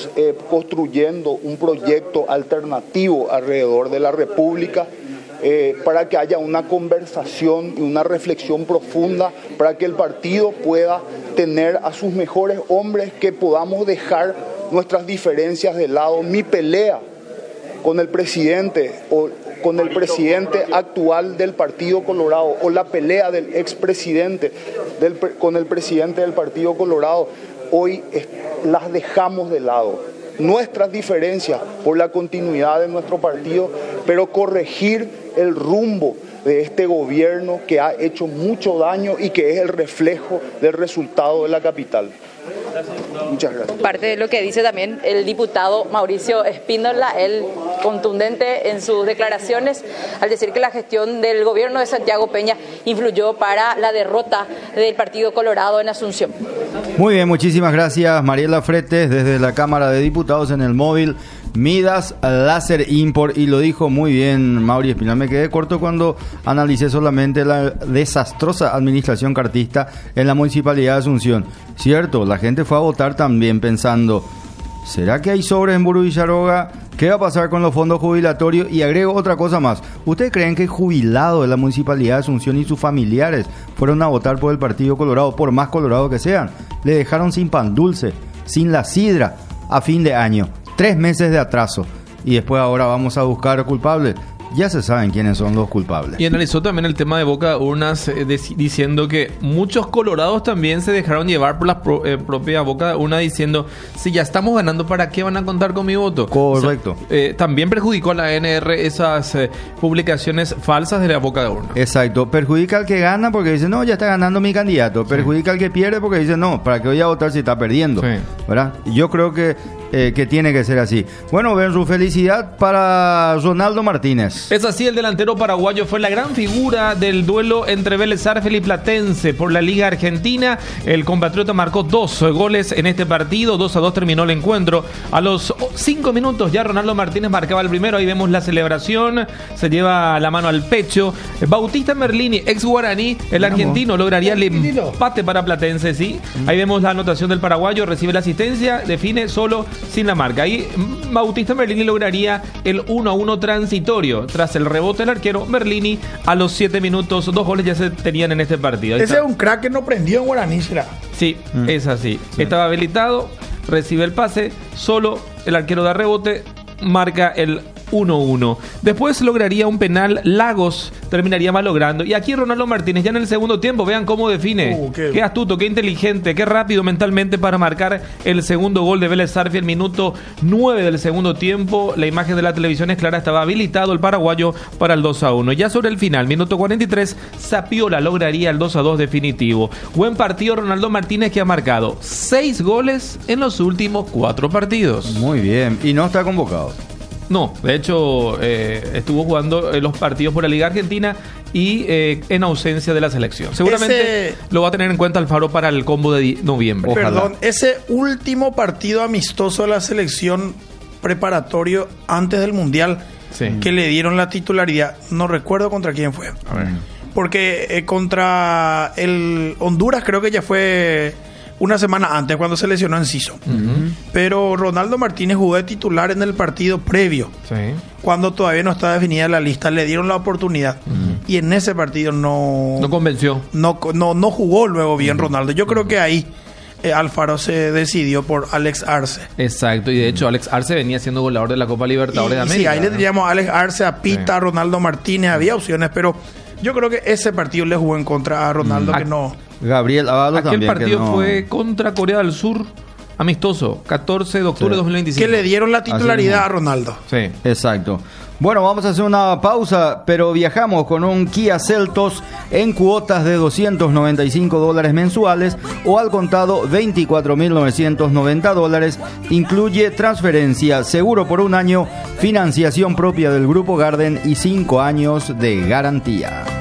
estamos construyendo un proyecto alternativo alrededor de la República para que haya una conversación y una reflexión profunda, para que el partido pueda tener a sus mejores hombres, que podamos dejar nuestras diferencias de lado. Mi pelea con el presidente actual del Partido Colorado, o la pelea del expresidente con el presidente del Partido Colorado, hoy las dejamos de lado. Nuestras diferencias por la continuidad de nuestro partido, pero corregir el rumbo de este gobierno que ha hecho mucho daño y que es el reflejo del resultado de la capital. Muchas gracias. Parte de lo que dice también el diputado Mauricio Espíndola, él contundente en sus declaraciones al decir que la gestión del gobierno de Santiago Peña influyó para la derrota del Partido Colorado en Asunción. Muy bien, muchísimas gracias Mariela Fretes desde la Cámara de Diputados en el móvil Midas Láser Import, y lo dijo muy bien Mauri Espinal. Me quedé corto cuando analicé solamente la desastrosa administración cartista en la Municipalidad de Asunción. Cierto, la gente fue a votar también pensando, ¿será que hay sobres en Burú Villaroga? ¿Qué va a pasar con los fondos jubilatorios? Y agrego otra cosa más. ¿Ustedes creen que jubilados de la Municipalidad de Asunción y sus familiares fueron a votar por el Partido Colorado, por más colorado que sean? Le dejaron sin pan dulce, sin la sidra a fin de año. 3 meses de atraso. Y después ahora vamos a buscar culpables. Ya se saben quiénes son los culpables. Y analizó también el tema de Boca Urnas, diciendo que muchos colorados también se dejaron llevar por la propia Boca Urnas, diciendo, si ya estamos ganando, ¿para qué van a contar con mi voto? Correcto. O sea, también perjudicó a la ANR esas publicaciones falsas de la Boca Urnas. Exacto. Perjudica al que gana porque dice, no, ya está ganando mi candidato. Perjudica al que pierde porque dice, no, ¿para qué voy a votar si está perdiendo? Sí. ¿Verdad? Yo creo que tiene que ser así. Bueno, ven su felicidad para Ronaldo Martínez. Es así, el delantero paraguayo fue la gran figura del duelo entre Vélez Sarsfield y Platense por la Liga Argentina. El compatriota marcó 2 goles en este partido, 2-2 terminó el encuentro. A los 5 minutos ya Ronaldo Martínez marcaba el primero, ahí vemos la celebración, se lleva la mano al pecho. Bautista Merlini, ex guaraní, el argentino, lograría el empate para Platense, sí. Ahí vemos la anotación del paraguayo, recibe la asistencia, define solo sin la marca. Ahí Bautista Merlini lograría el 1-1 transitorio. Tras el rebote del arquero, Merlini a los 7 minutos, 2 goles ya se tenían en este partido. Ese es un crack que no prendió en guaraní, ¿será? Sí, es así. Sí. Estaba habilitado, recibe el pase, solo el arquero da rebote, marca el 1-1. Después lograría un penal Lagos, terminaría mal logrando. Y aquí Ronaldo Martínez ya en el segundo tiempo, vean cómo define. Qué astuto, qué inteligente, qué rápido mentalmente para marcar el segundo gol de Vélez Sarsfield, minuto 9 del segundo tiempo. La imagen de la televisión es clara, estaba habilitado el paraguayo para el 2-1. Ya sobre el final, minuto 43, Zapiola lograría el 2-2 definitivo. Buen partido Ronaldo Martínez, que ha marcado 6 goles en los últimos 4 partidos. Muy bien, y no está convocado. No, de hecho estuvo jugando los partidos por la Liga Argentina y en ausencia de la selección. Seguramente lo va a tener en cuenta Alfaro para el combo de noviembre. Perdón, ese último partido amistoso de la selección preparatorio antes del Mundial, que le dieron la titularidad, no recuerdo contra quién fue. A ver. Porque contra el Honduras creo que ya fue una semana antes, cuando se lesionó Enciso. Pero Ronaldo Martínez jugó de titular en el partido previo, cuando todavía no estaba definida la lista. Le dieron la oportunidad y en ese partido no convenció, no jugó luego bien Ronaldo. Yo creo que ahí Alfaro se decidió por Alex Arce. Exacto, y de hecho Alex Arce venía siendo goleador de la Copa Libertadores de América. Sí, ahí le diríamos a Alex Arce, a Pita, a Ronaldo Martínez. Había opciones, pero yo creo que ese partido le jugó en contra a Ronaldo, que no. Gabriel Avalo aquel también. Aquel partido fue contra Corea del Sur, amistoso, 14 de octubre de 2025. Que le dieron la titularidad a Ronaldo. Sí, exacto. Bueno, vamos a hacer una pausa, pero viajamos con un Kia Seltos en cuotas de $295 mensuales o al contado $24,990. Incluye transferencia, seguro por un año, financiación propia del Grupo Garden y 5 años de garantía.